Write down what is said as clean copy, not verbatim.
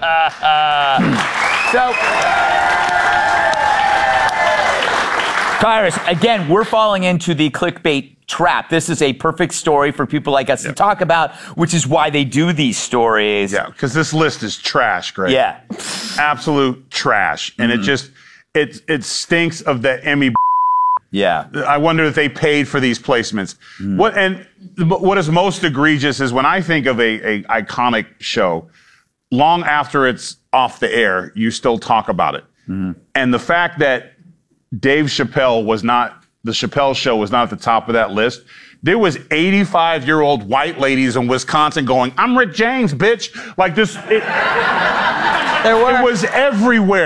So, Kyrus, again, we're falling into the clickbait trap. This is a perfect story for people like us to talk about, which is why they do these stories. Yeah, because this list is trash, Greg. Yeah. Absolute trash. And it stinks of the Emmy. Yeah. I wonder if they paid for these placements. What is most egregious is when I think of a iconic show, long after it's off the air, you still talk about it. And the fact that Dave Chappelle the Chappelle Show was not at the top of that list. There was 85-year-old white ladies in Wisconsin going, "I'm Rick James, bitch." Like this, it was everywhere.